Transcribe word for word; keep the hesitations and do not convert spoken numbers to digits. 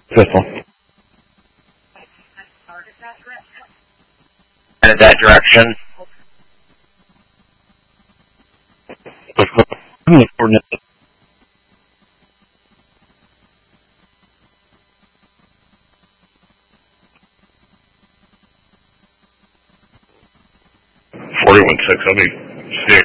Fifth one. Headed that direction. The coordinates. forty-one six, I'll be six.